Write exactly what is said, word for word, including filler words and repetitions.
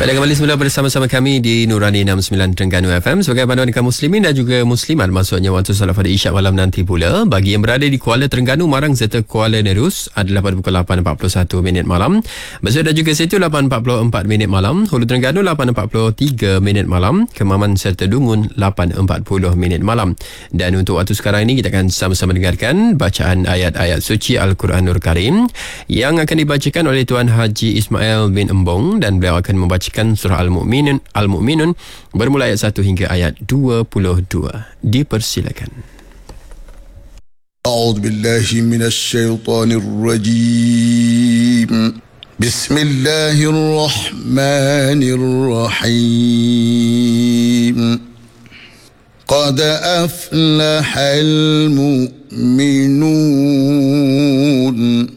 Baiklah, kembali semula bersama-sama kami di Nurani enam puluh sembilan Terengganu F M sebagai panduan kaum muslimin dan juga muslimat, maksudnya waktu salat pada isyak malam nanti pula. Bagi yang berada di Kuala Terengganu, Marang serta Kuala Nerus adalah pada pukul lapan empat puluh satu minit malam. Besar dan juga Setu lapan empat puluh empat minit malam. Hulu Terengganu lapan empat puluh tiga minit malam. Kemaman serta Dungun lapan empat puluh minit malam. Dan untuk waktu sekarang ini kita akan sama-sama dengarkan bacaan ayat-ayat suci Al-Quranul Karim yang akan dibacakan oleh Tuan Haji Ismail bin Embong, dan beliau akan membaca surah Al-Mu'minun, Al-Mu'minun bermula ayat satu hingga ayat dua puluh dua. Dipersilakan. A'udzu billahi minasy syaithanir rajim. Bismillahirrahmanirrahim. Qad aflahal mu'minun